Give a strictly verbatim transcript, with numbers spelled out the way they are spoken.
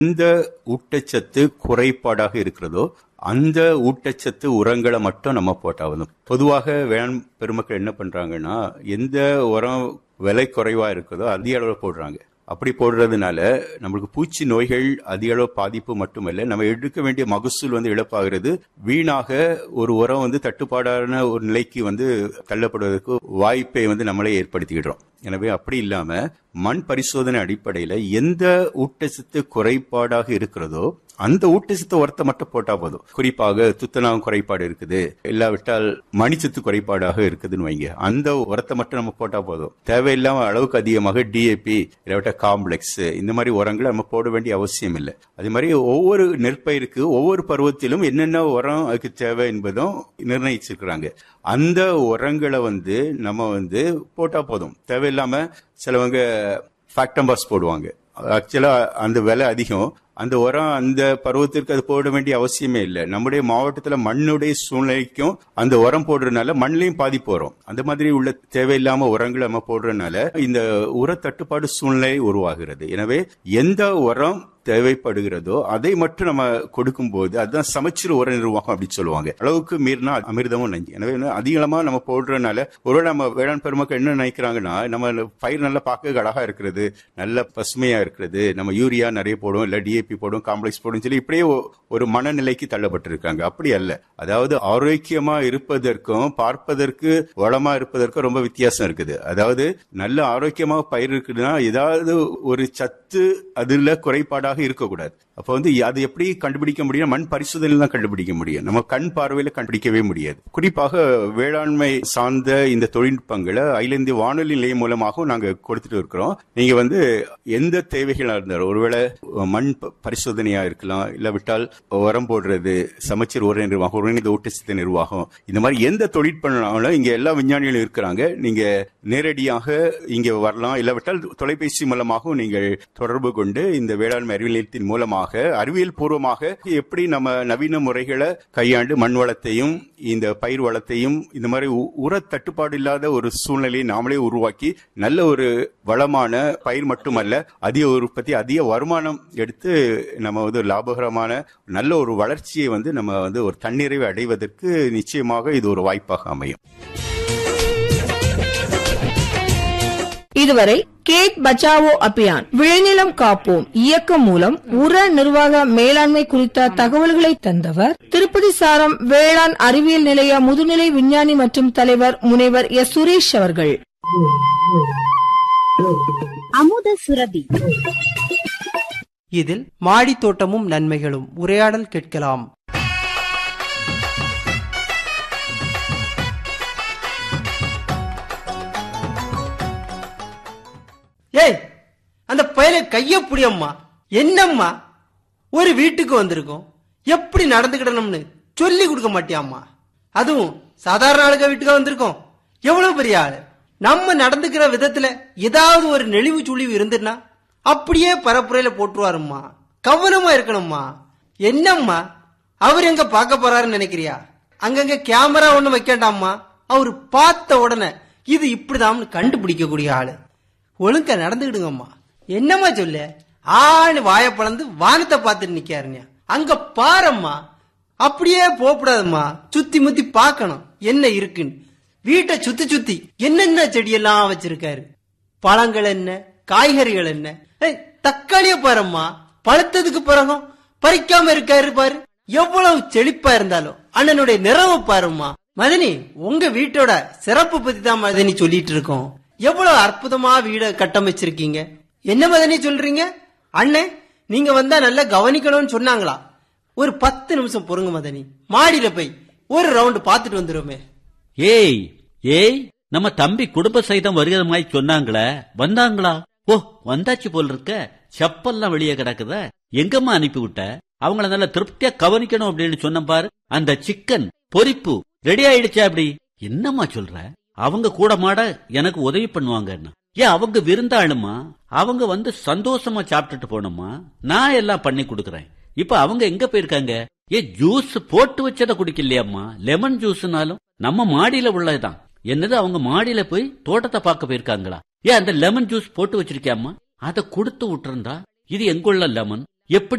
எந்த ஊட்டச்சத்து குறைபாடாக இருக்கிறதோ அந்த ஊட்டச்சத்து உரங்களை மட்டும் நம்ம போட்டாலும். பொதுவாக வேளாண் பெருமக்கள் என்ன பண்றாங்கன்னா, எந்த உரம் விலை குறைவா இருக்குதோ அதிக அளவு போடுறாங்க. அப்படி போடுறதுனால நம்மளுக்கு பூச்சி நோய்கள் அதிக அளவு பாதிப்பு மட்டுமல்ல, நம்ம எடுக்க வேண்டிய மகசூல் வந்து இழப்பாகிறது. வீணாக ஒரு உரம் வந்து தட்டுப்பாடான ஒரு நிலைக்கு வந்து தள்ளப்படுவதற்கு வாய்ப்பை வந்து நம்மளே ஏற்படுத்திக்கிடுறோம். எனவே அப்படி இல்லாம மண் பரிசோதனை அடிப்படையில எந்த ஊட்டச்சத்து குறைபாடாக இருக்கிறதோ அந்த ஊட்டச்சத்து உரத்தை மட்டும் போட்டா போதும். குறிப்பாக துத்தநாகம் குறைபாடு இருக்குது, இல்லாவிட்டால் மணிச்சத்து குறைபாடாக இருக்குதுன்னு வைங்க, அந்த உரத்தை மட்டும் நம்ம போட்டா போதும். தேவையில்லாம அளவுக்கு அதிகமாக டிஏபி இல்லாவிட்ட காம்ப்ளெக்ஸ் இந்த மாதிரி உரங்களை நம்ம போட வேண்டிய அவசியம் இல்லை. அதே மாதிரி ஒவ்வொரு நெற்பயிருக்கு ஒவ்வொரு பருவத்திலும் என்னென்ன உரம் அதுக்கு தேவை என்பதும் நிர்ணயிச்சிருக்கிறாங்க. அந்த உரங்களை வந்து நம்ம வந்து போட்டா போதும். தேவையில்லாம சிலவங்க ஃபேக்டம்பாஸ் போடுவாங்க. ஆக்சுவலா அந்த விலை அதிகம். அந்த உரம் அந்த பருவத்திற்கு அது போட வேண்டிய அவசியமே இல்லை. நம்முடைய மாவட்டத்துல மண்ணுடைய சூழ்நிலைக்கும் அந்த உரம் போடுறதுனால மண்ணிலையும் பாதிப்பு வரும். அந்த மாதிரி உள்ள தேவையில்லாம உரங்களை நம்ம போடுறதுனால இந்த உர தட்டுப்பாடு சூழ்நிலை உருவாகிறது. எனவே எந்த உரம் தேவைப்படுகிறதோ அதை மட்டும் நம்ம கொடுக்கும் போது அதுதான் சமச்சீர் உர நிர்வாகம் அப்படின்னு சொல்லுவாங்க. அளவுக்கு மீறினா அமிர்தமும் நஞ்சு. எனவே அதிகமா நம்ம போடுறதுனால ஒருவேளை நம்ம வேளாண் பெருமக்கள் என்ன நினைக்கிறாங்கன்னா, நம்ம பயிர் நல்லா பார்க்க அழகா இருக்கிறது, நல்ல பசுமையா இருக்கிறது, நம்ம யூரியா நிறைய போடும், இல்ல டிஏபி போடும், காம்ப்ளெக்ஸ் போடும் சொல்லி இப்படியே ஒரு மனநிலைக்கு தள்ளப்பட்டிருக்காங்க. அப்படி அல்ல. அதாவது ஆரோக்கியமா இருப்பதற்கும் பார்ப்பதற்கு வளமா இருப்பதற்கும் ரொம்ப வித்தியாசம் இருக்குது. அதாவது நல்ல ஆரோக்கியமா பயிர் இருக்குதுன்னா ஏதாவது ஒரு சத்து அதுல குறைபாடாக இருக்கக்கூடாது. அப்ப வந்து அது எப்படி கண்டுபிடிக்க முடியும்? மண் பரிசோதனையில் தான் கண்டுபிடிக்க முடியும். நம்ம கண் பார்வையில கண்டுபிடிக்கவே முடியாது. குறிப்பாக வேளாண்மை சார்ந்த இந்த தொழில்நுட்பங்களை அகில இந்திய வானொலி நிலையம் மூலமாக நாங்க கொடுத்துட்டு இருக்கிறோம். நீங்க வந்து எந்த தேவைகளா இருந்தாலும், ஒருவேளை மண் பரிசோதனையா இருக்கலாம், இல்லாவிட்டால் உரம் போடுறது, சமச்சீர் உர நிர்வாகம், ஒருங்கிணைந்த ஊட்டச்சத்து நிர்வாகம், இந்த மாதிரி எந்த தொழில்நுட்பம் இங்க எல்லா விஞ்ஞானிகளும் இருக்கிறாங்க. நீங்க நேரடியாக இங்க வரலாம், இல்லாவிட்டால் தொலைபேசி மூலமாகவும் நீங்கள் தொடர்பு கொண்டு இந்த வேளாண்மை அறிவியல் நிலையத்தின் மூலமாக அறிவியல் பூர்வமாக எப்படி நம்ம நவீன முறைகளை கையாண்டு மண் வளத்தையும் இந்த பயிர் வளத்தையும் இந்த மாதிரி உர தட்டுப்பாடு இல்லாத ஒரு சூழ்நிலையை நாமளே உருவாக்கி நல்ல ஒரு வளமான பயிர் மட்டுமல்ல அதிக உற்பத்தி அதிக வருமானம் எடுத்து நம்ம வந்து லாபகரமான நல்ல ஒரு வளர்ச்சியை வந்து நம்ம வந்து ஒரு தன்னிறைவை அடைவதற்கு நிச்சயமாக இது ஒரு வாய்ப்பாக அமையும். இதுவரை கேட் பச்சாவோ அபியான் விளைநிலம் காப்போம் இயக்கம் மூலம் உர நிர்வாக மேலாண்மை குறித்த தகவல்களை தந்தவர் திருப்பதி சாரம் வேளாண் அறிவியல் நிலைய முதுநிலை விஞ்ஞானி மற்றும் தலைவர் முனைவர் எஸ் சுரேஷ் அவர்கள். அமுத சுரபி. இதில் மாடி தோட்டமும் நன்மைகளும் உரையாடல் கேட்கலாம். ஏய், அந்த பயல கைய புடியம்மா. என்னம்மா, ஒரு வீட்டுக்கு வந்திருக்கோம், எப்படி நடந்துக்கிடணும்னு சொல்லி கொடுக்க மாட்டியாம்மா? அதுவும் சாதாரண ஆளுக வீட்டுக்கு வந்திருக்கோம். எவ்வளவு பெரிய ஆளு, நம்ம நடந்துக்கிற விதத்துல ஏதாவது ஒரு நெளிவு சுழிவு இருந்துன்னா அப்படியே பரப்புரையில போட்டுருவாரும்மா. கவனமா இருக்கணும்மா. என்னம்மா, அவர் எங்க பார்க்க போறாருன்னு நினைக்கிறியா? அங்கங்க கேமரா ஒண்ணு வைக்கண்டாம்மா. அவரு பார்த்த உடனே இது இப்படிதான் கண்டுபிடிக்க கூடிய ஆளு. ஒழுங்க நடந்துக்கிடுங்கம்மா. என்னம்மா சொல்ல, ஆணு வாய பழந்து வானத்தை பார்த்துட்டு நிக்காருங்க. அங்க பாரம்மா. அப்படியே போகக்கூடாதும்மா, சுத்தி முத்தி பார்க்கணும் என்ன இருக்குன்னு. வீட்டை சுத்தி சுத்தி என்னென்ன செடியெல்லாம் வச்சிருக்காரு, பழங்கள் என்ன, காய்கறிகள் என்ன. தக்காளிய பாரும்மா, பழுத்ததுக்கு பிறகும் பறிக்காம இருக்காரு பாரு. எவ்வளவு செழிப்பா இருந்தாலும் அண்ணனுடைய நிறவை பாரும்மா. மதனி, உங்க வீட்டோட சிறப்பு பத்தி தான் மதனி சொல்லிட்டு இருக்கோம். எவ்வளவு அற்புதமா வீட கட்டமைச்சிருக்கீங்க. என்ன மதனி சொல்றீங்க? அண்ணே, நீங்க வந்தா நல்லா கவனிக்கணும்னு சொன்னாங்களா? ஒரு பத்து நிமிஷம் பொறுங்க மதனி, மாடியில போய் ஒரு ரவுண்ட் பாத்துட்டு வந்துருமே. ஏய் ஏய் நம்ம தம்பி குடும்ப சைதம் வருகிற மாதிரி சொன்னாங்களே, வந்தாங்களா? ஓ, வந்தாச்சு போல் இருக்க. செப்பல்லாம் வெளியே கிடக்குத, எங்கம்மா அனுப்பி விட்ட? அவங்கள நல்லா திருப்தியா கவனிக்கணும் அப்படின்னு சொன்ன பாரு. அந்த சிக்கன் பொரிப்பு ரெடி ஆயிடுச்சா? அப்படி என்னம்மா சொல்ற? அவங்க கூட மாட எனக்கு உதவி பண்ணுவாங்க. ஏன், அவங்க விருந்தாளுமா, அவங்க வந்து சந்தோஷமா சாப்பிட்டுட்டு போனோமா. நான் எல்லாம் பண்ணி கொடுக்கறேன். இப்ப அவங்க எங்க போயிருக்காங்க? ஏ, ஜூஸ் போட்டு வச்சத குடிக்கலையாம்மா? லெமன் ஜூஸ்னாலும் நம்ம மாடியில உள்ளதுதான். என்னது, அவங்க மாடியில போய் தோட்டத்தை பார்க்க போயிருக்காங்களா? ஏன், அந்த லெமன் ஜூஸ் போட்டு வச்சிருக்கியாம்மா? அதை கொடுத்து விட்டுருந்தா இது எங்குள்ள லெமன், எப்படி